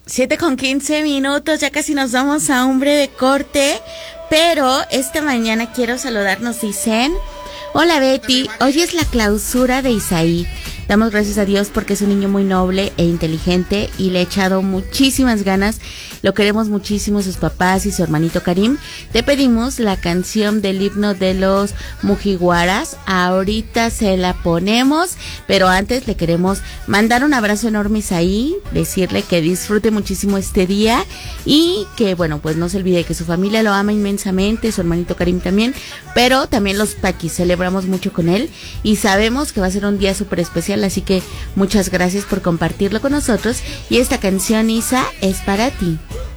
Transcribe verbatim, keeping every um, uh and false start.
Siete con quince minutos, ya casi nos vamos a un breve corte, pero esta mañana quiero saludar, nos dicen: hola Betty, hoy es la clausura de Isaí. Damos gracias a Dios porque es un niño muy noble e inteligente y le ha echado muchísimas ganas. Lo queremos muchísimo, sus papás y su hermanito Karim. Te pedimos la canción del himno de los Mujiwaras. Ahorita se la ponemos, pero antes le queremos mandar un abrazo enorme a Isaí, decirle que disfrute muchísimo este día y que, bueno, pues no se olvide que su familia lo ama inmensamente, su hermanito Karim también, pero también los Takis, celebramos mucho con él y sabemos que va a ser un día súper especial. Así que muchas gracias por compartirlo con nosotros y esta canción, Isa, es para ti.